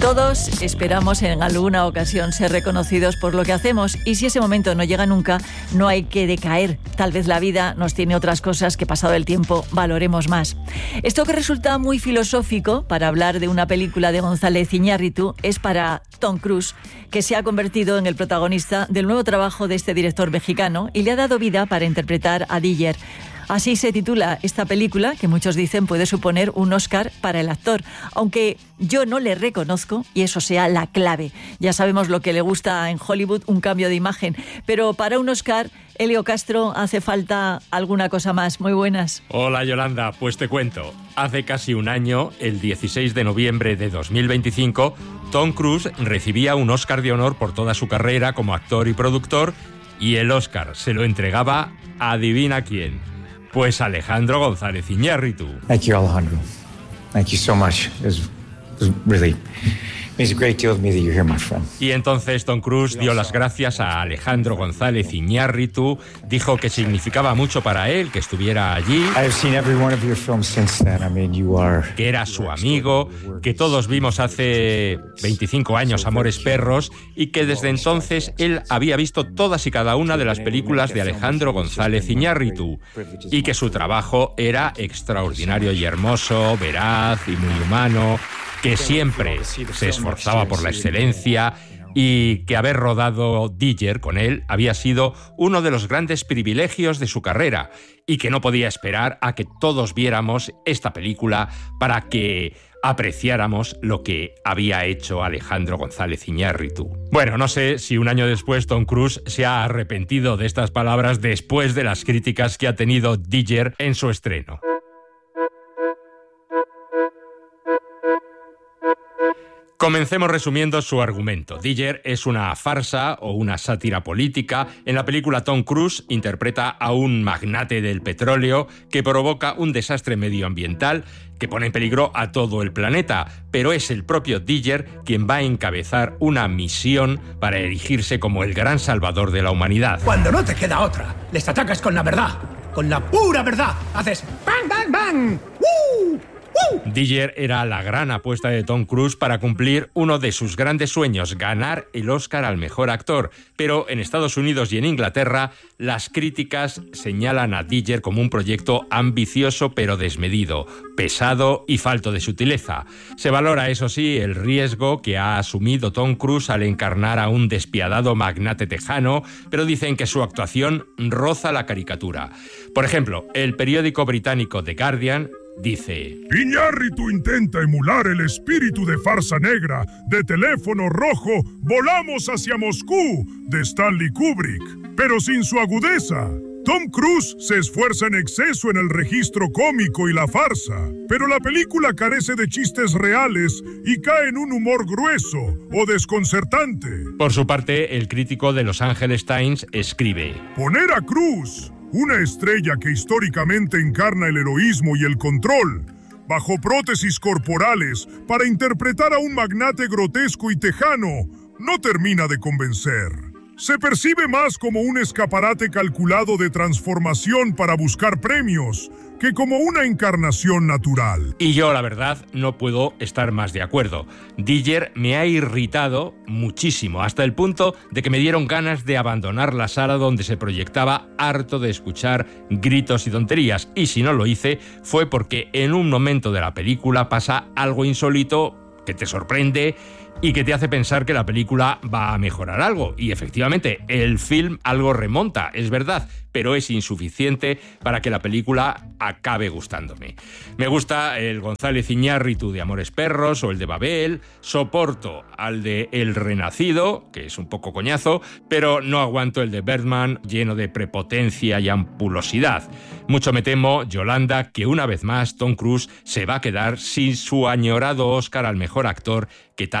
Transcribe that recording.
Todos esperamos en alguna ocasión ser reconocidos por lo que hacemos, y si ese momento no llega nunca, no hay que decaer. Tal vez la vida nos tiene otras cosas que, pasado el tiempo, valoremos más. Esto, que resulta muy filosófico para hablar de una película de González Iñárritu, es para Tom Cruise, que se ha convertido en el protagonista del nuevo trabajo de este director mexicano y le ha dado vida para interpretar a Diller. Así se titula esta película, que muchos dicen puede suponer un Oscar para el actor, aunque yo no le reconozco y eso sea la clave. Ya sabemos lo que le gusta en Hollywood, un cambio de imagen, pero para un Oscar, Elio Castro, hace falta alguna cosa más. Muy buenas. Hola Yolanda, pues te cuento. Hace casi un año, el 16 de noviembre de 2025, Tom Cruise recibía un Oscar de honor por toda su carrera como actor y productor, y el Oscar se lo entregaba, adivina quién. Pues Alejandro González Iñárritu. Thank you, Alejandro. Thank you so much. It really means a great deal to me that you're here, my friend. Y entonces Tom Cruise dio las gracias a Alejandro González Iñárritu, dijo que significaba mucho para él que estuviera allí, que era su amigo, que todos vimos hace 25 años Amores Perros y que desde entonces él había visto todas y cada una de las películas de Alejandro González Iñárritu y que su trabajo era extraordinario y hermoso, veraz y muy humano, que siempre se esforzaba por la excelencia y que haber rodado Diller con él había sido uno de los grandes privilegios de su carrera y que no podía esperar a que todos viéramos esta película para que apreciáramos lo que había hecho Alejandro González Iñárritu. Bueno, no sé si un año después Tom Cruise se ha arrepentido de estas palabras después de las críticas que ha tenido Diller en su estreno. Comencemos resumiendo su argumento. Diller es una farsa o una sátira política. En la película Tom Cruise interpreta a un magnate del petróleo que provoca un desastre medioambiental que pone en peligro a todo el planeta, pero es el propio Diller quien va a encabezar una misión para erigirse como el gran salvador de la humanidad. Cuando no te queda otra, les atacas con la verdad, con la pura verdad. Haces ¡bang, bang, bang! ¡Woo! Diller era la gran apuesta de Tom Cruise para cumplir uno de sus grandes sueños, ganar el Oscar al mejor actor. Pero en Estados Unidos y en Inglaterra, las críticas señalan a Diller como un proyecto ambicioso pero desmedido, pesado y falto de sutileza. Se valora, eso sí, el riesgo que ha asumido Tom Cruise al encarnar a un despiadado magnate tejano, pero dicen que su actuación roza la caricatura. Por ejemplo, el periódico británico The Guardian dice: Iñárritu intenta emular el espíritu de farsa negra, de Teléfono Rojo, Volamos hacia Moscú, de Stanley Kubrick, pero sin su agudeza. Tom Cruise se esfuerza en exceso en el registro cómico y la farsa, pero la película carece de chistes reales y cae en un humor grueso o desconcertante. Por su parte, el crítico de Los Angeles Times escribe: Poner a Cruise, una estrella que históricamente encarna el heroísmo y el control, bajo prótesis corporales para interpretar a un magnate grotesco y tejano, no termina de convencer. Se percibe más como un escaparate calculado de transformación para buscar premios que como una encarnación natural. Y yo, la verdad, no puedo estar más de acuerdo. Diller me ha irritado muchísimo, hasta el punto de que me dieron ganas de abandonar la sala donde se proyectaba, harto de escuchar gritos y tonterías. Y si no lo hice, fue porque en un momento de la película pasa algo insólito que te sorprende y que te hace pensar que la película va a mejorar algo. Y efectivamente, el film algo remonta, es verdad, pero es insuficiente para que la película acabe gustándome. Me gusta el González Iñárritu de Amores Perros o el de Babel, soporto al de El Renacido, que es un poco coñazo, pero no aguanto el de Birdman, lleno de prepotencia y ampulosidad. Mucho me temo, Yolanda, que una vez más Tom Cruise se va a quedar sin su añorado Oscar al mejor actor que